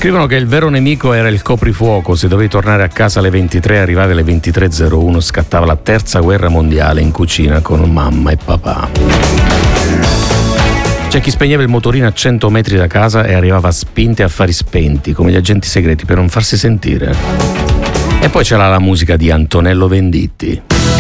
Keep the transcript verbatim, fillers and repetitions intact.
Scrivono che il vero nemico era il coprifuoco. Se dovevi tornare a casa alle ventitré, arrivavi alle ventitré e zero uno, scattava la terza guerra mondiale in cucina con mamma e papà. C'è chi spegneva il motorino a cento metri da casa e arrivava a spinte e affari spenti, come gli agenti segreti, per non farsi sentire. E poi c'era la musica di Antonello Venditti.